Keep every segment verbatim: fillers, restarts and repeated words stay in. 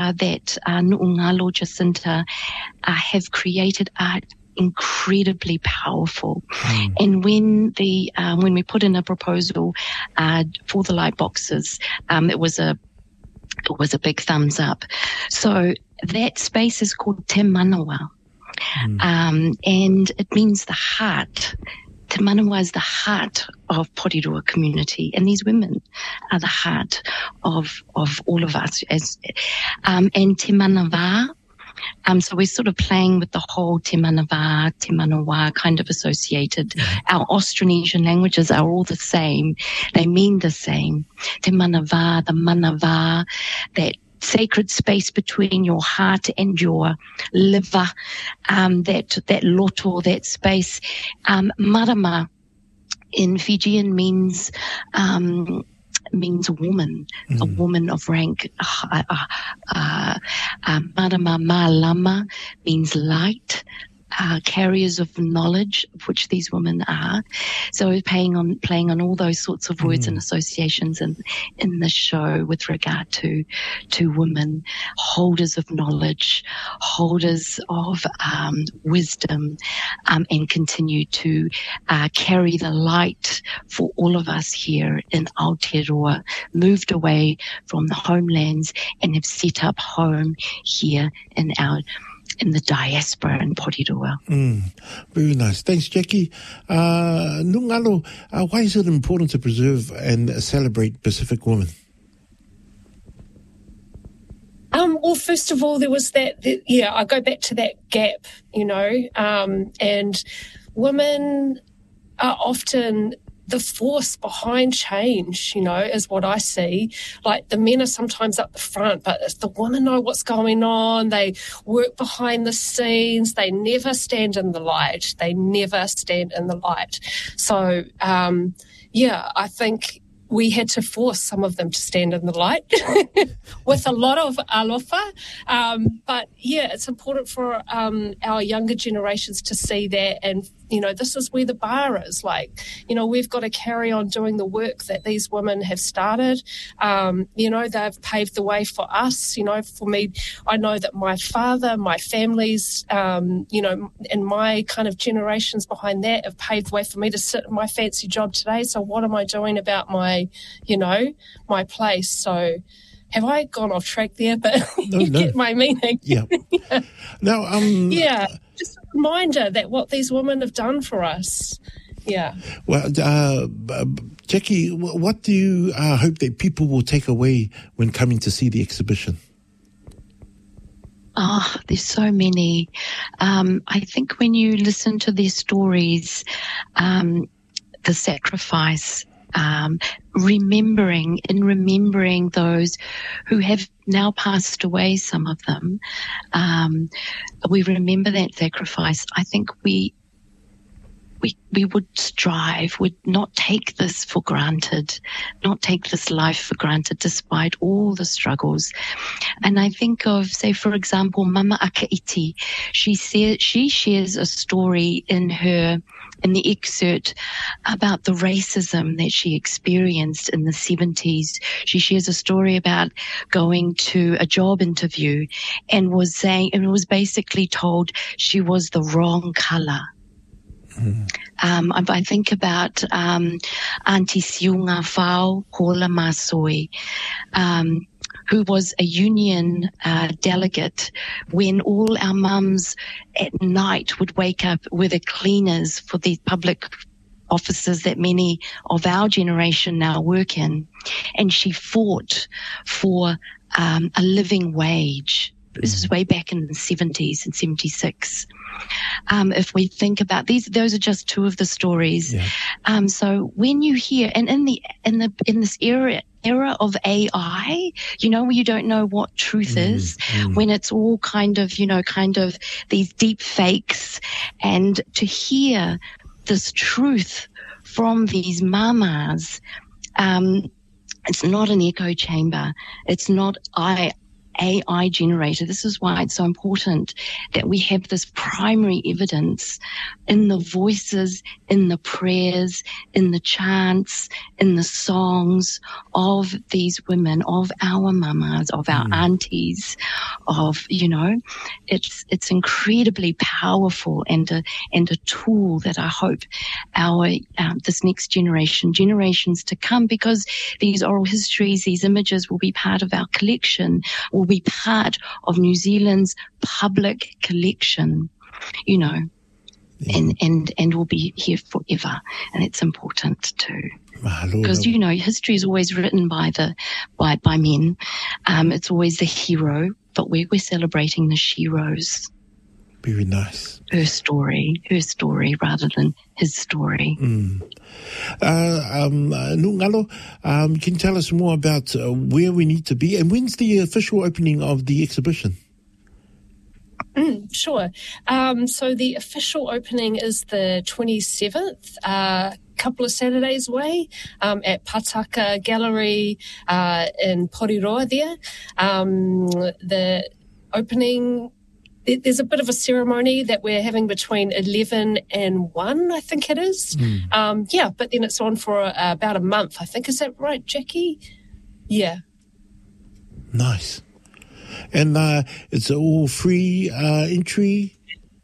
uh, that uh, Nu'ungalo Jacinta uh, have created are incredibly powerful. Mm. And when the um, when we put in a proposal uh, for the light boxes, um, it was a it was a big thumbs up. So that space is called Te Manawa, mm. um, and it means the heart. Te Manawa is the heart of Porirua community, and these women are the heart of of all of us. As um, and Te Manawa, um, so we're sort of playing with the whole Te Manawa, Te Manawa kind of associated. Our Austronesian languages are all the same; they mean the same. Te Manawa, the Manawa, that sacred space between your heart and your liver, um, that that loto, that space. Um, marama in Fijian means um, means a woman, mm. a woman of rank. Uh, uh, uh, uh, marama ma lama means light. Uh, carriers of knowledge, of which these women are. So playing on playing on all those sorts of words mm. and associations in in the show with regard to to women, holders of knowledge, holders of um, wisdom, um, and continue to uh, carry the light for all of us here in Aotearoa, moved away from the homelands and have set up home here in our in the diaspora in Porirua. Mm, very nice. Thanks, Jackie. Uh, Nungalo, uh, why is it important to preserve and celebrate Pacific women? Um, well, first of all, there was that, that, yeah, I go back to that gap, you know, um, and women are often the force behind change, you know, is what I see. Like the men are sometimes up the front, but if the women know what's going on, they work behind the scenes, they never stand in the light. They never stand in the light. So, um, yeah, I think we had to force some of them to stand in the light with a lot of alofa. Um, but, yeah, it's important for um, our younger generations to see that. And, you know, this is where the bar is. Like, you know, we've got to carry on doing the work that these women have started. Um, you know, they've paved the way for us. You know, for me, I know that my father, my family's, um, you know, and my kind of generations behind that have paved the way for me to sit in my fancy job today. So what am I doing about my, you know, my place? So have I gone off track there? But no, you no. get my meaning. Yeah. yeah. Now, um, yeah. Just a reminder that what these women have done for us. Yeah. Well, uh, Jackie, what do you uh, hope that people will take away when coming to see the exhibition? Oh, there's so many. Um, I think when you listen to their stories, um, the sacrifice, um, remembering in remembering those who have now passed away, some of them, um, we remember that sacrifice. I think we we we would strive, would not take this for granted, not take this life for granted despite all the struggles. And I think of, say, for example, Mama Akaiti. She says, she shares a story in her in the excerpt about the racism that she experienced in the seventies. She shares a story about going to a job interview and was saying, and was basically told she was the wrong color. Mm. Um, I think about um, Auntie Siunga Fao Kola Masoi, um, who was a union uh, delegate when all our mums at night would wake up with the cleaners for the public offices that many of our generation now work in. And she fought for um, a living wage. This was way back in the seventies and seventy-six. Um, if we think about these, those are just two of the stories. Yeah. Um, so when you hear, and in the in the in this era era of A I, you know, where you don't know what truth mm, is, mm. when it's all kind of, you know, kind of these deep fakes, and to hear this truth from these mamas, um, it's not an echo chamber. It's not I. A I generated. This is why it's so important that we have this primary evidence in the voices, in the prayers, in the chants, in the songs of these women, of our mamas, of our mm. aunties, of, you know, it's it's incredibly powerful and a, and a tool that I hope our um, this next generation, generations to come, because these oral histories, these images will be part of our collection, will be part of New Zealand's public collection, you know, yeah. and, and, and will be here forever. And it's important too. Because, you know, history is always written by the, by, by men. Um, it's always the hero, but we're, we're celebrating the sheroes. Very nice. Her story, her story rather than his story. Mm. Uh, um, uh, Nungalo, um, can you tell us more about uh, where we need to be, and when's the official opening of the exhibition? Mm, sure. Um, so the official opening is the twenty-seventh, a uh, couple of Saturdays away, um, at Pataka Gallery uh, in Poriroa there. Um, the opening... There's a bit of a ceremony that we're having between eleven and one, I think it is. Mm. Um, yeah, but then it's on for uh, about a month, I think. Is that right, Jackie? Yeah. Nice. And uh, it's all free uh, entry?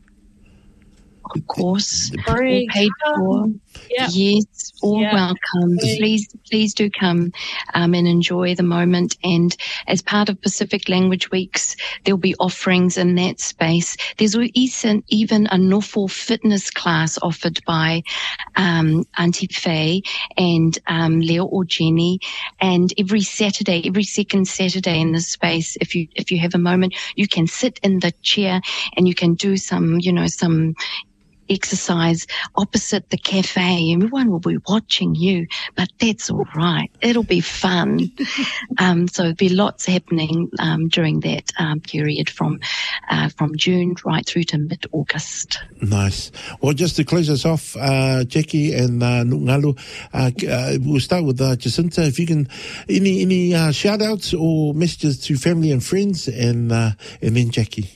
Of course. Free. All paid for. Yeah. Yes, all yeah. welcome. Please, please do come um, and enjoy the moment. And as part of Pacific Language Weeks, there'll be offerings in that space. There's even a Nofo fitness class offered by um, Auntie Faye and um, Leo or Jenny. And every Saturday, every second Saturday in this space, if you if you have a moment, you can sit in the chair and you can do some, you know, some exercise opposite the cafe. Everyone will be watching you, but that's all right. It'll be fun. um, so there'll be lots happening um, during that um, period from uh, from June right through to mid-August. Nice. Well, just to close us off, uh, Jackie and uh, Ngalu, uh, uh, we'll start with uh, Jacinta. If you can, any any uh, shout-outs or messages to family and friends, and uh, and then Jackie.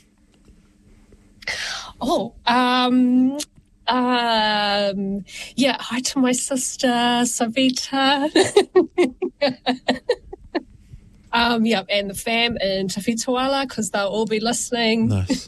Oh, um, um, yeah, hi to my sister, Savita. um, yeah, and the fam in Tawhituala, because they'll all be listening. Nice.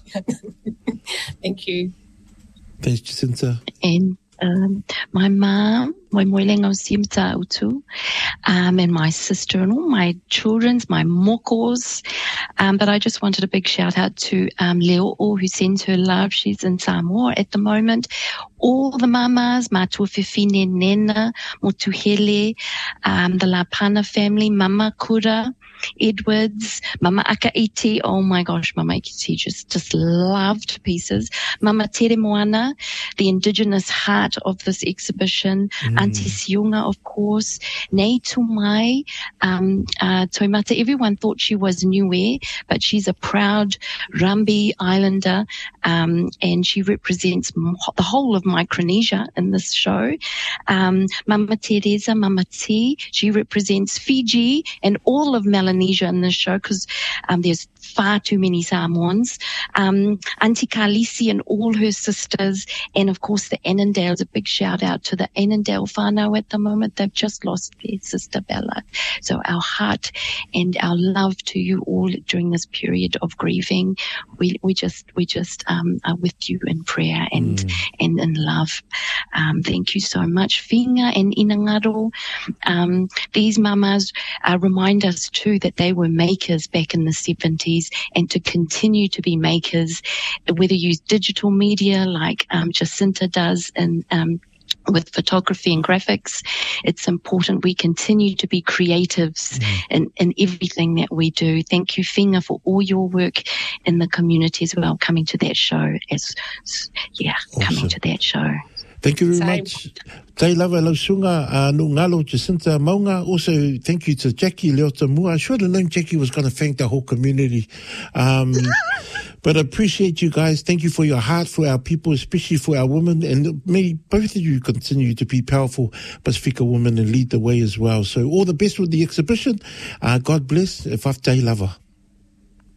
Thank you. Thanks, Jacinta. And um, my mom, my moilenga o Simta Utu, um, and my sister and all my children's, my mokos. Um, but I just wanted a big shout out to um, Leo, who sends her love. She's in Samoa at the moment. All the mamas, Matua Fifine Nena, Motuhele, um, the Lapana family, Mama Kura, Edwards, Mama Akaiti. Oh my gosh, Mama Akaiti just, just loved pieces. Mama Tere Moana, the indigenous heart of this exhibition. Mm. Auntie Siunga, of course. Nei Tumai, um, uh, Toimata. Everyone thought she was Niue, but she's a proud Rambi Islander, um, and she represents the whole of Micronesia in this show. Um, Mama Teresa, Mama T, she represents Fiji and all of Melanesia in this show, because um, there's far too many Samoans. Um, Auntie Carlisi and all her sisters, and of course the Annandales. A big shout out to the Annandale whānau at the moment. They've just lost their sister Bella. So our heart and our love to you all during this period of grieving. We we just we just um, are with you in prayer and mm. and in love. Um, thank you so much, Whinga and Inangaro. Um, these mamas uh, remind us too that they were makers back in the seventies, and to continue to be makers, whether you use digital media like um, Jacinta does and um, with photography and graphics. It's important we continue to be creatives mm. in, in everything that we do. Thank you, Whinga, for all your work in the community as well, coming to that show. As yeah, awesome. Coming to that show. Thank you very Same. much. Te lava lausunga uh, no ngalo Jacinta Maunga. Also, thank you to Jackie Leota Mua. I should have known Jackie was going to thank the whole community. Um, but I appreciate you guys. Thank you for your heart for our people, especially for our women. And may both of you continue to be powerful Pasifika women and lead the way as well. So all the best with the exhibition. Uh, God bless. Whaftai lava.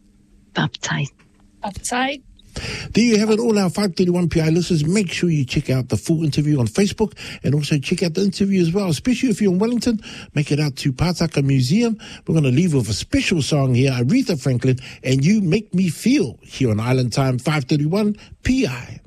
Uptime. Uptime. There you have it, all our five thirty-one P I listeners. Make sure you check out the full interview on Facebook and also check out the interview as well, especially if you're in Wellington. Make it out to Pātaka Museum. We're going to leave with a special song here, Aretha Franklin, and You Make Me Feel, here on Island Time five thirty-one P I.